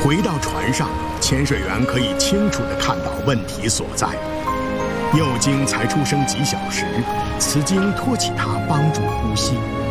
回到船上，潜水员可以清楚地看到问题所在。幼鲸才出生几小时，雌鲸托起它帮助呼吸。